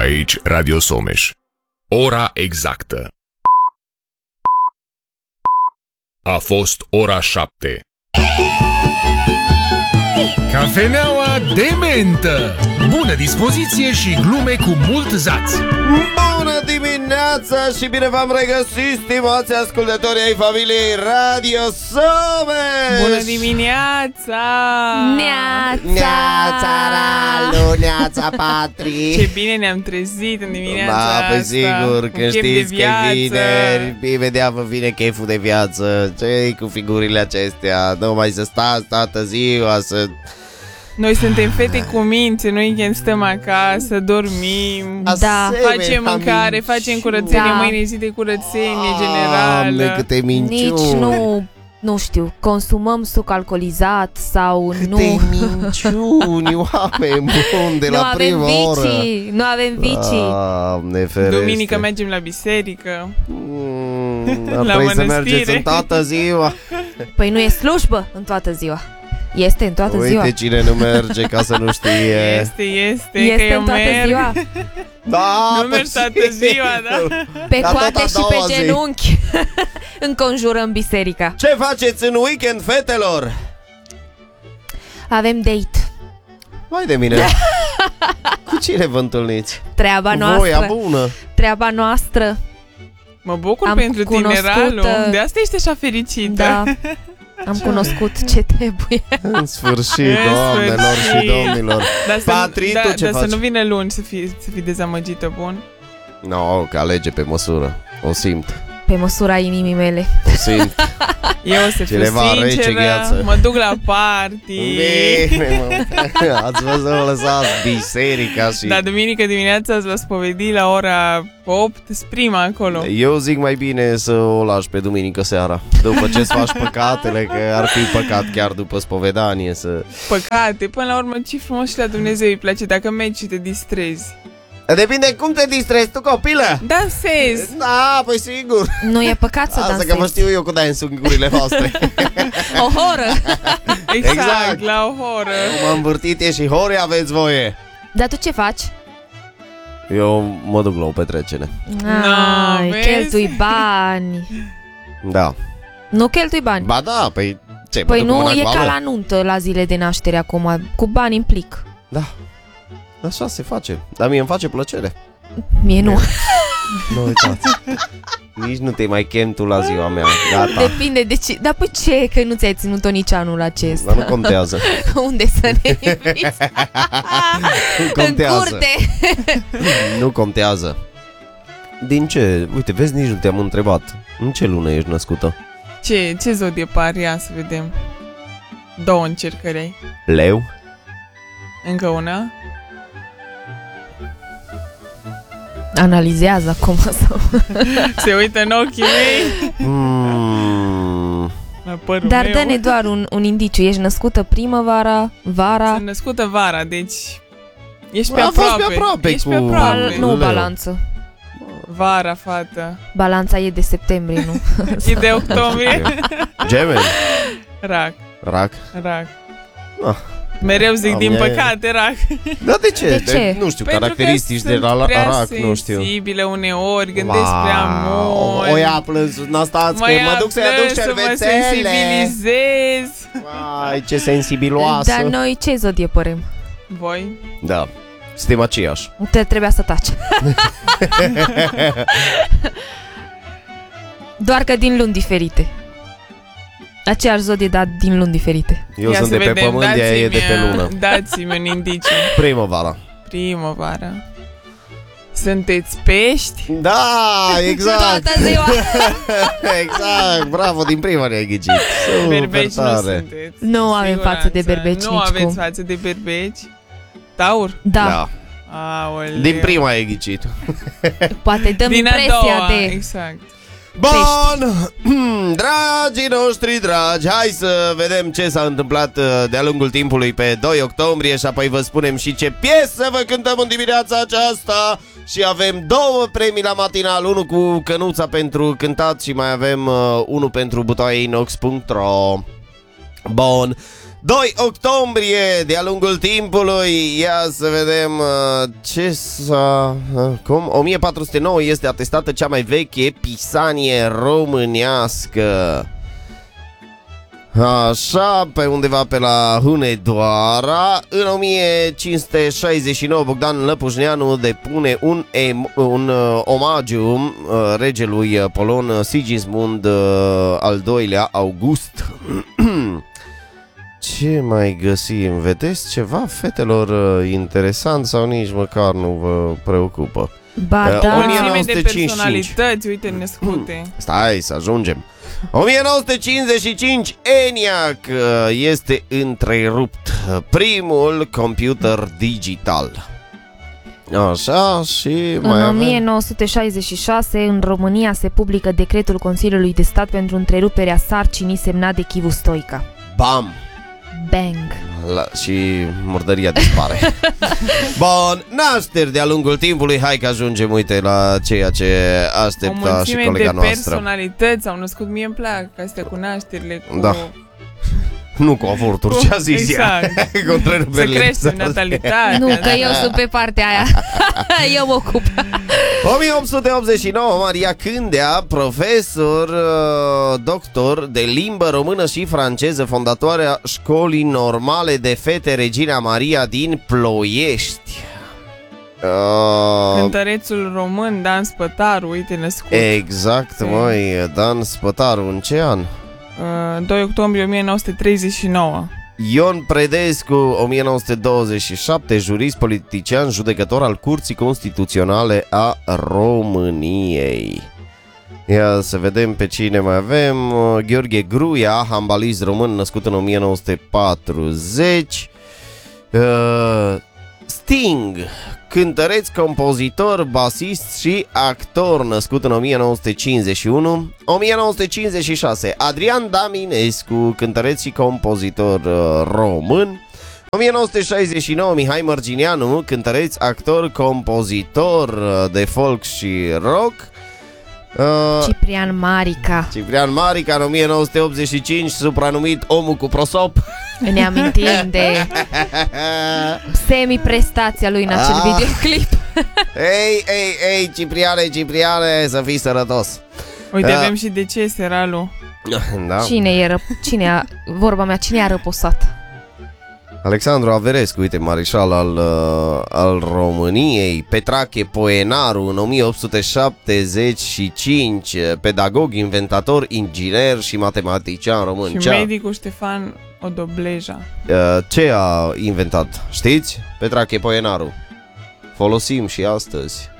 Aici Radio Someș. Ora exactă. A fost ora 7. Cafeneaua de mentă. Bună dispoziție și glume cu mult zaț. Bună dimineața și bine v-am regăsit, stimați ascultători ai familiei Radio Someș. Bună dimineața! Neața, Ralu, neața, Patri. Ce bine ne-am trezit în dimineața asta. Pe sigur, că știți că vineri, imediat vă vine cheful de viață. Ce-i cu figurile acestea? Nu mai să stați toată ziua, să... Noi suntem fete cu minte, noi când stăm acasă, dormim, facem mâncare, facem curățenie, mâine e zi de curățenie generală. Doamne, câte minciuni. Nici nu știu, consumăm suc alcoolizat sau câte nu. Câte minciuni, oameni buni, de la prima oră. Nu avem vicii. Doamne ferește. Duminică mergem la biserică. Ar La trebui să mănăstire. mergeți în toată ziua. Păi nu e slujbă în toată ziua. Este în toată ziua. Uite cine nu merge ca să nu știe. Este că Este eu în toată merg. ziua. Da, Nu merg toată ziua, da? Pe Dar coate tot a și doua pe zi. genunchi înconjurăm biserica. Ce faceți în weekend, fetelor? Avem date. Vai de mine. Cu cine vă întâlniți? Treaba Cu noastră. voia bună. Treaba noastră. Mă bucur Am pentru cunoscut, tineralul. De asta ești așa fericită. Da. Am cunoscut ce trebuie. În sfârșit, În doamnelor și sfârșit. domnilor. Dar Patri, tu ce dar faci? să nu vină luni să fii dezamăgită, bun? No, că alege pe măsură. O simt. Pe măsura inimii mele. O simt. Eu o să fiu Cineva rece sinceră, gheață. mă duc la party. Bine, mă. Ați văzut, lăsați biserica și... Dar duminică dimineața îți va spovedi la ora 8, prima acolo. Eu zic mai bine să o lași pe duminică seara. După ce-ți faci păcatele, că ar fi păcat chiar după spovedanie să... Păcate, până la urmă ce frumos și la Dumnezeu îi place dacă mergi și te distrezi. Depinde cum te distrezi tu, copilă. Dansezi. Da, păi sigur. Nu e păcat să Asta că vă dansezi. știu eu cu dansurile voastre. O horă. Exact, la o horă. Cum am învârtit e și hore, aveți voie. Dar tu ce faci? Eu mă duc la o petrecere. Ai, vezi? cheltui bani. Da. Nu cheltui bani. Ba da, păi ce, Păi mă duc cu nu mâna e ca goală? la nuntă la zile de naștere acum. Cu bani în plic. Da. Așa se face. Dar mie îmi face plăcere. Mie nu. Nu uitați. Nici nu te mai chem tu la ziua mea. Gata. Depinde de ce. Dar păi ce? Că nu ți-ai ținut-o nici anul acesta. Dar nu contează. Unde să ne inviți? Nu În contează. curte. Nu contează. Din ce? Uite, vezi, nici nu te-am întrebat. În ce lună ești născută? Ce zodie pari? Ia să vedem. 2 încercări ai. Leu? Încă una. Analizează acum sau... Se uită în ochii mei. La părul Dar meu. dă-ne doar un indiciu. Ești născută primăvara, vara? Sunt născută vara, deci ești pe A fost aproape. pe aproape Ești cu- pe aproape. Nu Leu. balanță. Vara, fată. Balanța e de septembrie, nu? E de octombrie. Gemeni? Rac. Rac? Ah. Mereu zic din Doamne. păcate rac. Da, de ce? De ce? Nu știu, Pentru caracteristici că de la sunt prea rac, nu știu. sensibile uneori, gândesc prea mult. O ia plâns, n-a stați că mă duc să-i aduc să mă șervețele. sensibilizez. Ai, ce sensibiloasă. Dar noi ce zodie părem? Voi? Da, suntem aceiași. Trebuia să taci. Doar că din luni diferite. Aceeași zodie, dar din luni diferite. Eu Ia sunt să de pe vedem, pământ, ea e de pe lună. Dați-mi un indiciu. Primăvara. Primăvară. Sunteți pești? Da, exact. Toată ziua. Exact, bravo, din prima ne-ai ghicit. Super Berbeci nu tare. sunteți. Nu cu avem față de siguranță. berbeci Nu nici aveți cum. față de berbeci? Taur? Da. Aoleu. Din prima ai ghicit. Poate dăm Din a impresia doua, de... exact. Bun, dragii noștri dragi, hai să vedem ce s-a întâmplat de-a lungul timpului pe 2 octombrie și apoi vă spunem și ce piesă vă cântăm în dimineața aceasta. Și avem 2 premii la matinal, unul cu cănuța pentru cântat și mai avem unul pentru butoaieinox.ro. Bun, 2 octombrie de-a lungul timpului. Ia să vedem ce s-a... Cum? 1409 este atestată cea mai veche pisanie românească. Așa, pe undeva pe la Hunedoara. În 1569 Bogdan Lăpușneanu depune un omagiu regelui polon Sigismund al II-lea August. Ce mai găsim? Vedeți ceva, fetelor, interesant sau nici măcar nu vă preocupă? Ba da, o mulțime de personalități, uite, născute. Stai să ajungem. 1955 ENIAC este întrerupt, primul computer digital. Așa, și mai în 1966 în România se publică decretul Consiliului de Stat pentru întreruperea sarcinii semnat de Chivu Stoica. Bam! Bang! Și murdăria dispare. Bun, nașteri de-a lungul timpului. Hai că ajungem, uite, la ceea ce aștepta și colega noastră. O mulțime de personalități au născut. Mie îmi plac astea cu nașterile, cu... Da. Nu cu avorturi, ce a zis ea? Să crește natalitatea. Nu, că eu sunt pe partea aia. Eu mă ocup. 1889 Maria Cândea, profesor, doctor de limbă română și franceză, fondatoarea Școlii Normale de Fete Regina Maria din Ploiești. Cântărețul român Dan Spătaru, uite, născut. Exact, măi, Dan Spătaru, în ce an? 2 octombrie 1939. Ion Predescu, 1927, jurist, politician, judecător al Curții Constituționale a României. Ia să vedem pe cine mai avem. Gheorghe Gruia, handbalist român, născut în 1940. Sting, cântăreț, compozitor, basist și actor, născut în 1951. 1956 Adrian Daminescu, cântăreț și compozitor român. 1969 Mihai Mărgineanu, cântăreț, actor, compozitor de folk și rock. Ciprian Marica. Ciprian Marica, în 1985, supranumit Omul cu prosop. Ne amintim de semi-prestația lui în acel videoclip. Ei, Cipriane, să fii sănătos. Uite, avem și decese, Ralu. Da. Cine a răposat? Alexandru Averescu, uite, marișal al României. Petrache Poenaru, în 1875, pedagog, inventator, inginer și matematician român. Și medicul Ștefan Odobleja. Ce a inventat? Știți? Petrache Poenaru. Folosim și astăzi.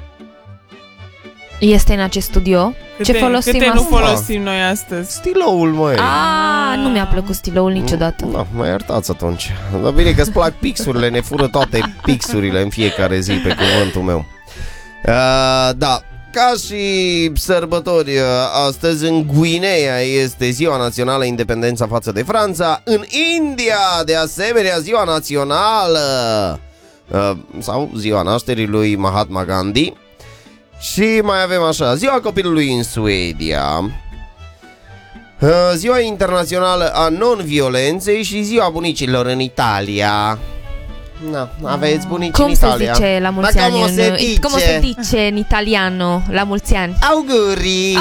Este în acest studio? Câte nu folosim noi astăzi? Stiloul, măi. Nu mi-a plăcut stiloul niciodată. Da, mă iertați atunci. Dar bine că îți plac pixurile, ne fură toate pixurile în fiecare zi, pe cuvântul meu. Da, ca și sărbători, astăzi în Guinea este ziua națională independența față de Franța. În India, de asemenea, ziua națională sau ziua nașterii lui Mahatma Gandhi. Și mai avem așa, ziua copilului în Suedia, ziua internațională a non-violenței și ziua bunicilor în Italia. Na, aveți bunici în Italia? Cum se zice la mulți ani? Cum se dice în italiano la mulți ani? Auguri!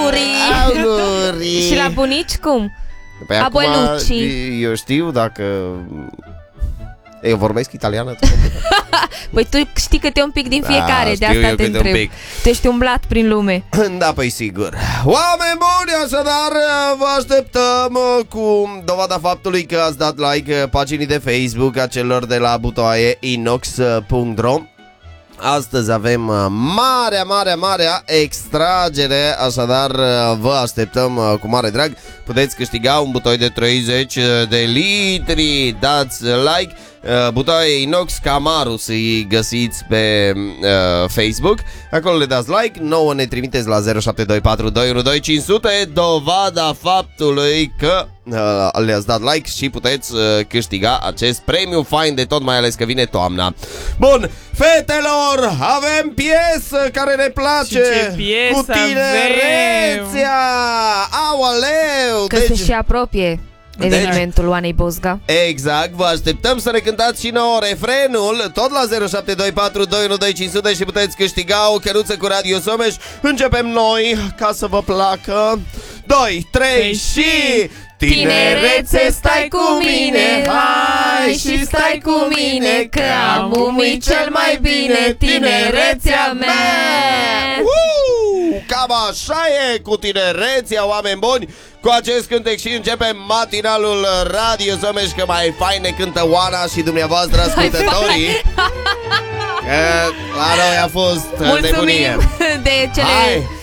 Și la bunici cum? Păi abuelucci. Eu știu dacă... Eu vorbesc italiană. Păi tu știi câte un pic din fiecare, de asta te întreb. Tu ești umblat prin lume. Da, păi sigur. Oameni buni, așadar vă așteptăm cu dovada faptului că ați dat like paginii de Facebook a celor de la butoaie inox.ro. Astăzi avem marea extragere, așadar vă așteptăm cu mare drag. Puteți câștiga un butoi de 30 de litri. Dați like. Butoaie inox Camaru să-i găsiți pe Facebook. Acolo le dați like. Nouă ne trimiteți la 0724 212 500 dovada faptului că le-ați dat like și puteți câștiga acest premiu fain de tot, mai ales că vine toamna. Bun, fetelor, avem piesă care ne place. Cu tinerețea. Aoleu, că se și apropie. evenimentul Oanei Bozga. Exact, vă așteptăm să ne cântați și nouă refrenul, tot la 0724 212 500 și puteți câștiga o căruță cu Radio Someș. Începem noi, ca să vă placă. 2, 3 și... Tinerețe, stai cu mine, hai și stai cu mine, că am umit cel mai bine, tinerețea mea. Cam așa e cu tinerețea, oameni buni. Cu acest cântec și începem matinalul Radio Someș, că mai fain ne cântă Oana și dumneavoastră ascultătorii. La noi a fost nebunie. Mulțumim de cele